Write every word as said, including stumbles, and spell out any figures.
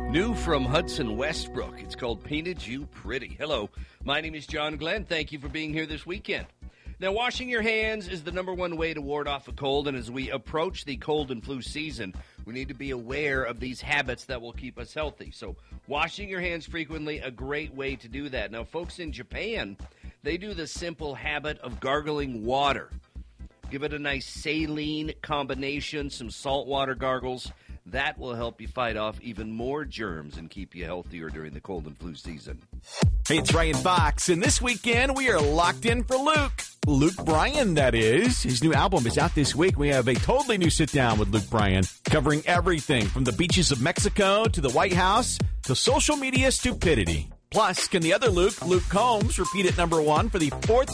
New from Hudson Westbrook. It's called Painted You Pretty. Hello, my name is John Glenn. Thank you for being here this weekend. Now, washing your hands is the number one way to ward off a cold, and as we approach the cold and flu season, we need to be aware of these habits that will keep us healthy. So, washing your hands frequently, a great way to do that. Now, folks in Japan, they do the simple habit of gargling water. Give it a nice saline combination, some saltwater gargles. That will help you fight off even more germs and keep you healthier during the cold and flu season. Hey, it's Ryan Fox, and this weekend we are locked in for Luke. Luke Bryan, that is. His new album is out this week. We have a totally new sit-down with Luke Bryan, covering everything from the beaches of Mexico to the White House to social media stupidity. Plus, can the other Luke, Luke Combs, repeat at number one for the fourth